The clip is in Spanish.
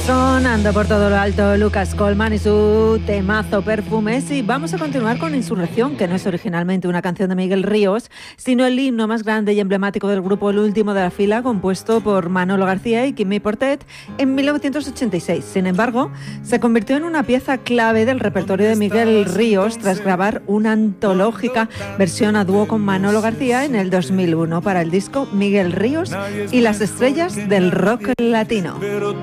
Sonando por todo lo alto Lucas Coleman y su temazo Perfumes, y vamos a continuar con Insurrección, que no es originalmente una canción de Miguel Ríos, sino el himno más grande y emblemático del grupo El Último de la Fila, compuesto por Manolo García y Quimi Portet en 1986. Sin embargo, se convirtió en una pieza clave del repertorio de Miguel Ríos tras grabar una antológica versión a dúo con Manolo García en el 2001 para el disco Miguel Ríos y las estrellas del rock latino.